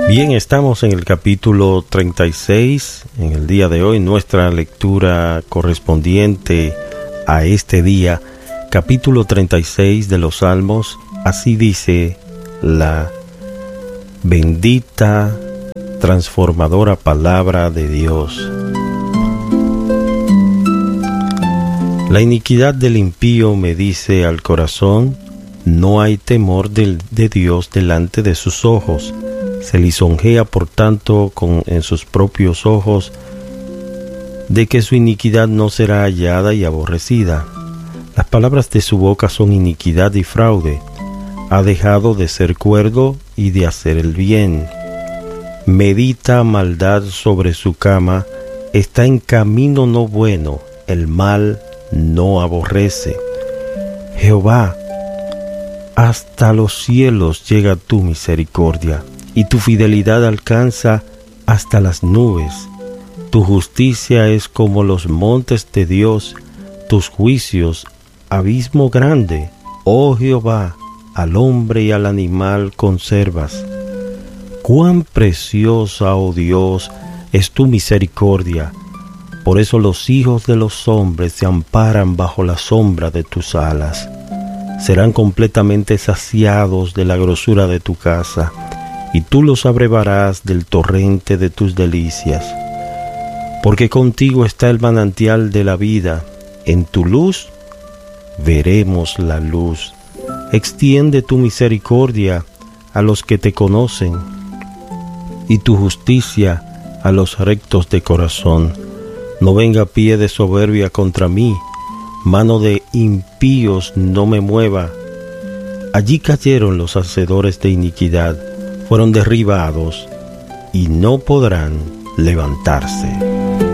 Bien, estamos en el capítulo 36, en el día de hoy, nuestra lectura correspondiente a este día, capítulo 36 de los Salmos. Así dice la bendita, transformadora palabra de Dios. La iniquidad del impío me dice al corazón, no hay temor de Dios delante de sus ojos. Se lisonjea, por tanto, en sus propios ojos, de que su iniquidad no será hallada y aborrecida. Las palabras de su boca son iniquidad y fraude. Ha dejado de ser cuerdo y de hacer el bien. Medita maldad sobre su cama, está en camino no bueno, el mal no aborrece. Jehová, hasta los cielos llega tu misericordia, y tu fidelidad alcanza hasta las nubes. Tu justicia es como los montes de Dios, tus juicios, abismo grande. Oh Jehová, al hombre y al animal conservas. Cuán preciosa, oh Dios, es tu misericordia. Por eso los hijos de los hombres se amparan bajo la sombra de tus alas. Serán completamente saciados de la grosura de tu casa, y tú los abrevarás del torrente de tus delicias. Porque contigo está el manantial de la vida, en tu luz veremos la luz. Extiende tu misericordia a los que te conocen, y tu justicia a los rectos de corazón. No venga pie de soberbia contra mí, mano de impíos no me mueva. Allí cayeron los hacedores de iniquidad, fueron derribados y no podrán levantarse.